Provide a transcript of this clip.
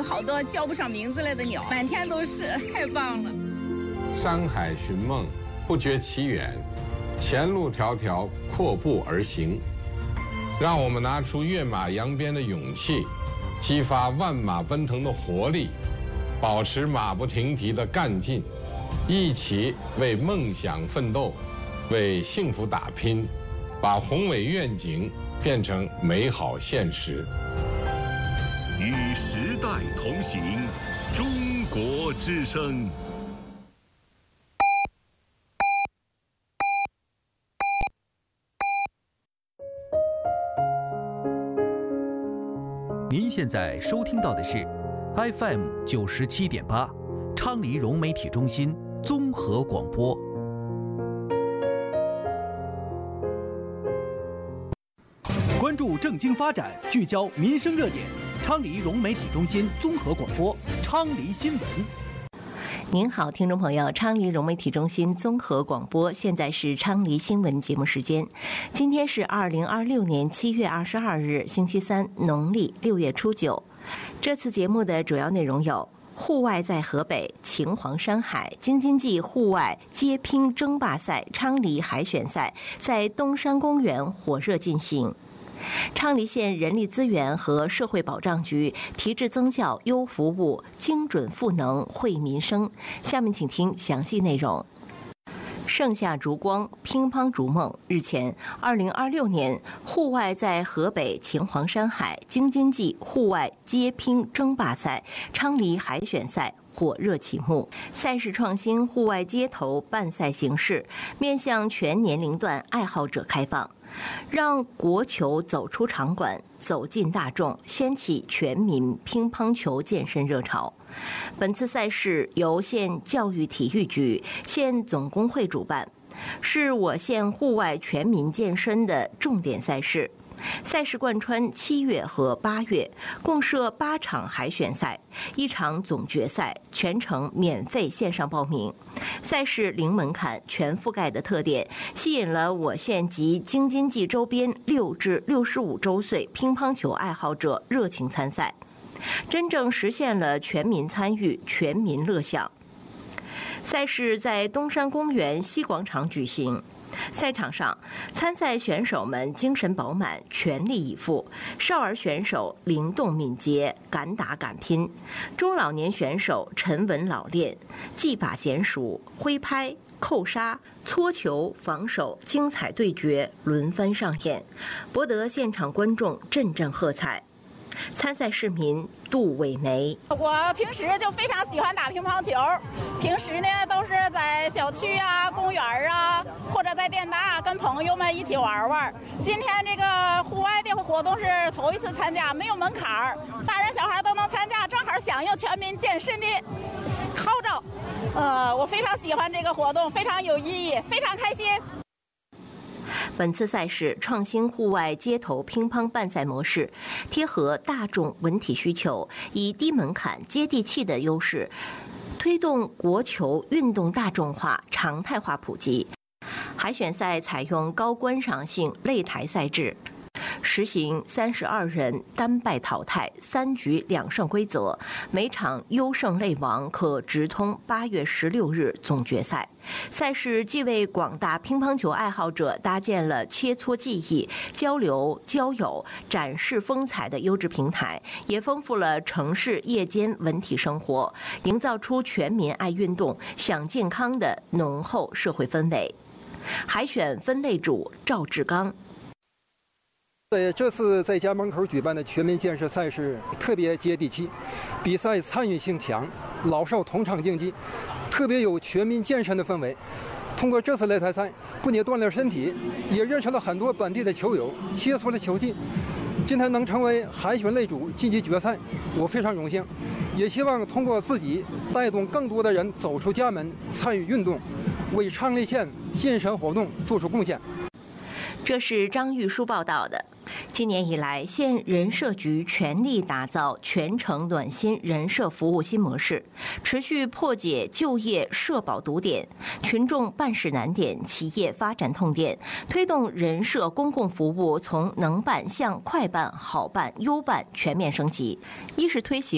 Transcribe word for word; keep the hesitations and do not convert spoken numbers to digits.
好多叫不上名字来的鸟，满天都是，太棒了。 山海寻梦，不觉其远，前路迢迢，阔步而行。让我们拿出跃马扬鞭的勇气，激发万马奔腾的活力，保持马不停蹄的干劲，一起为梦想奋斗，为幸福打拼，把宏伟愿景变成美好现实。 与时代同行，中国之声。 您现在收听到的是 F M 九十七点八，昌黎融媒体中心综合广播。关注政经发展，聚焦民生热点。昌黎融媒体中心综合广播，昌黎新闻。 您好，听众朋友，昌黎融媒体中心综合广播，现在是昌黎新闻节目时间。今天是二零二六年七月二十二日，星期三，农历六月初九。这次节目的主要内容有：户外在河北秦皇山海京津冀户外街拼争霸赛昌黎海选赛在东山公园火热进行。昌黎县人力资源和社会保障局提质增效优服务，精准赋能惠民生。下面请听详细内容。盛夏烛光，乒乓逐梦。日前，二零二六年户外在河北秦皇山海京津冀户外街拼争霸赛昌黎海选赛火热启幕。赛事创新户外街头办赛形式，面向全年龄段爱好者开放，让国球走出场馆，走进大众，掀起全民乒乓球健身热潮。本次赛事由县教育体育局、县总工会主办，是我县户外全民健身的重点赛事。赛事贯穿七月和八月，共设八场海选赛，一场总决赛，全程免费线上报名。赛事零门槛、全覆盖的特点，吸引了我县及京津冀周边六至六十五周岁乒乓球爱好者热情参赛，真正实现了全民参与、全民乐享。赛事在东山公园西广场举行。赛场上，参赛选手们精神饱满，全力以赴；少儿选手灵动敏捷，敢打敢拼；中老年选手沉稳老练，技法娴熟，挥拍、扣杀、搓球、防守，精彩对决轮番上演，博得现场观众阵阵喝彩。参赛市民杜伟梅： 我平时就非常喜欢打乒乓球，平时呢都是在小区啊、公园啊，或者在电大跟朋友们一起玩玩。今天这个户外的活动是头一次参加，没有门槛，大人小孩都能参加，正好响应全民健身的号召。呃，我非常喜欢这个活动，非常有意义，非常开心。 本次赛事创新户外街头乒乓办赛模式，贴合大众文体需求，以低门槛、接地气的优势，推动国球运动大众化、常态化普及。海选赛采用高观赏性擂台赛制，实行三十二人单败淘汰、三局两胜规则，每场优胜类王可直通八月十六日总决赛。赛事既为广大乒乓球爱好者搭建了切磋技艺、交流交友、展示风采的优质平台，也丰富了城市夜间文体生活，营造出全民爱运动、享健康的浓厚社会氛围。海选分类主赵志刚： 在这次在家门口举办的全民健身赛事特别接地气，比赛参与性强，老少同场竞技，特别有全民健身的氛围。通过这次擂台赛，不仅锻炼身体，也认识了很多本地的球友，切磋了球技。今天能成为海选类主晋级决赛，我非常荣幸，也希望通过自己带动更多的人走出家门，参与运动，为昌黎县健身活动做出贡献。 这是张玉书报道的。今年以来，县人社局全力打造全程暖心人社服务新模式，持续破解就业社保堵点、群众办事难点、企业发展痛点，推动人社公共服务从能办向快办、好办、优办全面升级。一是推行